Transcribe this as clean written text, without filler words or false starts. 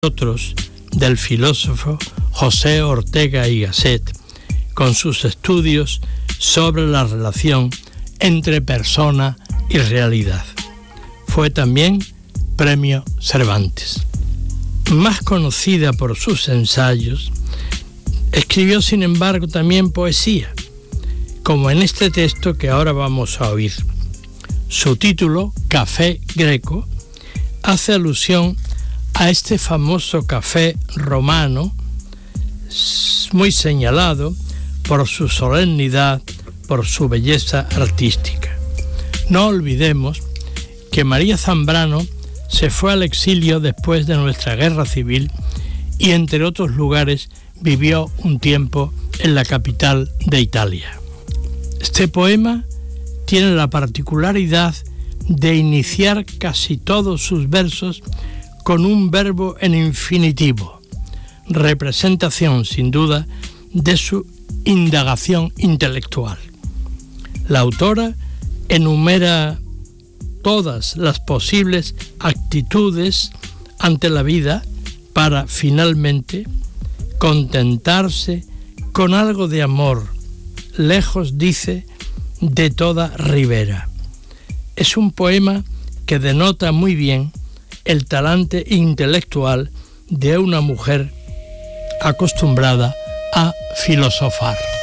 otros del filósofo José Ortega y Gasset, con sus estudios sobre la relación entre persona y realidad. Fue también Premio Cervantes. Más conocida por sus ensayos, escribió sin embargo también poesía, como en este texto que ahora vamos a oír. Su título, Café Greco, hace alusión a este famoso café romano, muy señalado por su solemnidad, por su belleza artística. No olvidemos que María Zambrano se fue al exilio después de nuestra guerra civil y, entre otros lugares, vivió un tiempo en la capital de Italia. Este poema tiene la particularidad de iniciar casi todos sus versos con un verbo en infinitivo, representación sin duda de su indagación intelectual. La autora enumera todas las posibles actitudes ante la vida para finalmente contentarse con algo de amor, lejos, dice, de toda ribera. Es un poema que denota muy bien el talante intelectual de una mujer acostumbrada a filosofar.